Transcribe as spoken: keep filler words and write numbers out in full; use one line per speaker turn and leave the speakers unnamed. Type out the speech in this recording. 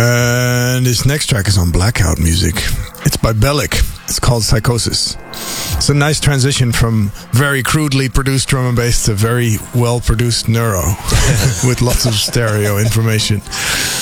And this next track is on Blackout Music. It's by Bellic. It's called Psychosis. It's a nice transition from very crudely produced drum and bass to very well produced neuro with lots of stereo information.